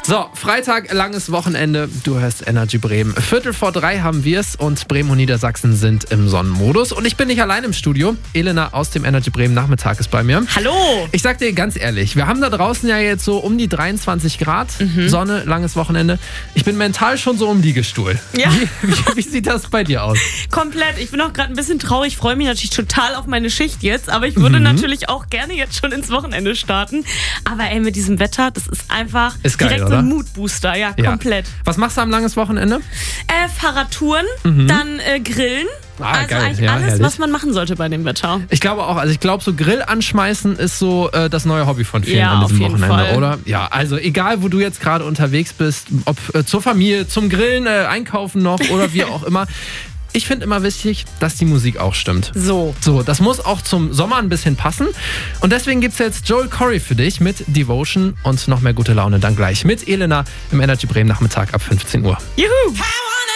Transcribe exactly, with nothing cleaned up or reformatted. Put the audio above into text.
So, Freitag, langes Wochenende. Du hörst Energy Bremen. Viertel vor drei haben wir es und Bremen und Niedersachsen sind im Sonnenmodus. Und ich bin nicht allein im Studio. Elena aus dem Energy Bremen Nachmittag ist bei mir. Hallo! Ich sag dir ganz ehrlich, wir haben da draußen ja jetzt so um die dreiundzwanzig Grad, mhm. Sonne, langes Wochenende. Ich bin mental schon so im Liegestuhl. Ja. Wie, wie, wie sieht das bei dir aus? Komplett. Ich bin auch gerade ein bisschen traurig. Ich freue mich natürlich total auf meine Schicht jetzt. Aber ich würde mhm. natürlich auch gerne jetzt schon ins Wochenende starten. Aber ey, mit diesem Wetter, das ist einfach ist geil, direkt oder? so ein Moodbooster. Ja, ja, komplett. Was machst du am langes Wochenende? Äh, Fahrradtouren, mhm. dann äh, Grillen. Ah, also geil. eigentlich Ja, alles, herrlich. was man machen sollte bei dem Wetter. Ich glaube auch, also ich glaube so Grill anschmeißen ist so äh, das neue Hobby von vielen ja, an diesem auf jeden Wochenende, Fall. oder? Ja, also egal, wo du jetzt gerade unterwegs bist, ob äh, zur Familie, zum Grillen, äh, einkaufen noch oder wie auch immer. Ich finde immer wichtig, dass die Musik auch stimmt. So. So, das muss auch zum Sommer ein bisschen passen. Und deswegen gibt es jetzt Joel Corey für dich mit Devotion und noch mehr gute Laune dann gleich mit Elena im Energy Bremen Nachmittag ab fünfzehn Uhr. Juhu!